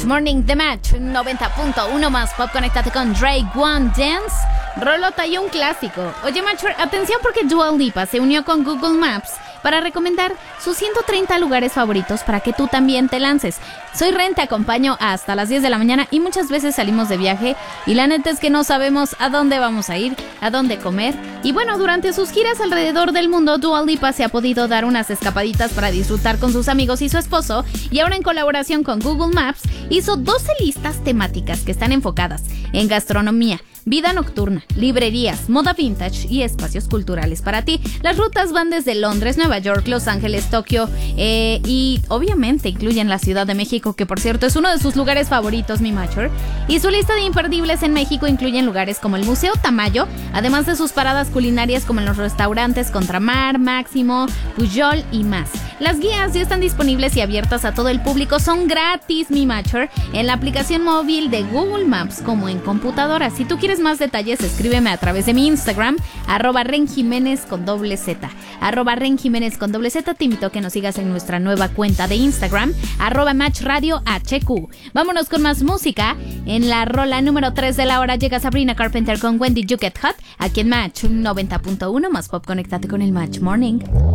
Match Morning, The Match 90.1 más pop. Conéctate con Drake, One Dance, rolota y un clásico. Oye, Matcher, atención porque Dua Lipa se unió con Google Maps para recomendar sus 130 lugares favoritos para que tú también te lances. Soy Ren, te acompaño hasta las 10 de la mañana y muchas veces salimos de viaje y la neta es que no sabemos a dónde vamos a ir, a dónde comer. Y bueno, durante sus giras alrededor del mundo, Dua Lipa se ha podido dar unas escapaditas para disfrutar con sus amigos y su esposo, y ahora en colaboración con Google Maps hizo 12 listas temáticas que están enfocadas en gastronomía, vida nocturna, librerías, moda vintage y espacios culturales para ti. Las rutas van desde Londres, Nueva York, Los Ángeles, Tokio y obviamente incluyen la Ciudad de México, que por cierto es uno de sus lugares favoritos, mi Matcher. Y su lista de imperdibles en México incluyen lugares como el Museo Tamayo, además de sus paradas culinarias como en los restaurantes Contramar, Máximo, Pujol y más. Las guías ya están disponibles y abiertas a todo el público, son gratis, mi Matcher, en la aplicación móvil de Google Maps como en computadora. Si tú quieres más detalles, escríbeme a través de mi Instagram, @renjimenez con doble Z. @renjimenez con doble Z. Te invito a que nos sigas en nuestra nueva cuenta de Instagram, @matchradiohq. Vámonos con más música. En la rola número 3 de la hora llega Sabrina Carpenter con When Did You Get Hot, aquí en Match 90.1 más pop. Conéctate con el Match Morning.